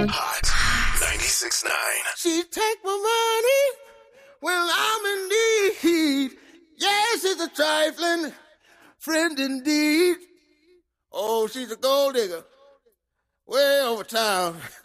Hot 96.9. She take my money when I'm in need. Yes, she's a trifling friend indeed. Oh, she's a gold digger way over town.